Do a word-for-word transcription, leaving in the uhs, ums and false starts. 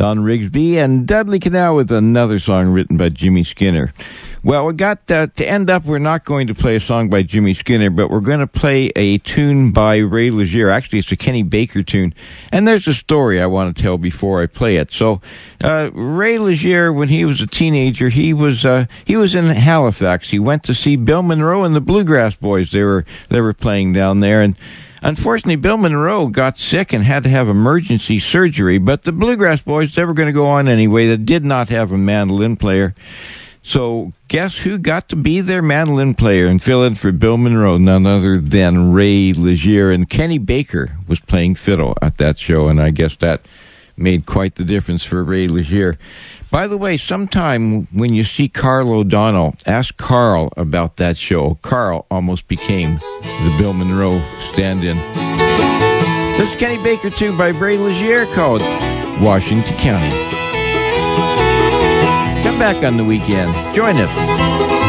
Don Rigsby and Dudley Canal with another song written by Jimmy Skinner. Well, we got uh, to end up, we're not going to play a song by Jimmy Skinner, but we're going to play a tune by Ray Luzier. Actually, it's a Kenny Baker tune. And there's a story I want to tell before I play it. So, uh, Ray Luzier, when he was a teenager, he was uh, he was in Halifax. He went to see Bill Monroe and the Bluegrass Boys. They were they were playing down there, and unfortunately, Bill Monroe got sick and had to have emergency surgery, but the Bluegrass Boys, they were going to go on anyway. They did not have a mandolin player. So guess who got to be their mandolin player and fill in for Bill Monroe? None other than Ray Luzier. And Kenny Baker was playing fiddle at that show, and I guess that made quite the difference for Ray Luzier. By the way, sometime when you see Carl O'Donnell, ask Carl about that show. Carl almost became the Bill Monroe stand-in. This is Kenny Baker too by Ray Luzier called Washington County. Come back on the weekend. Join us.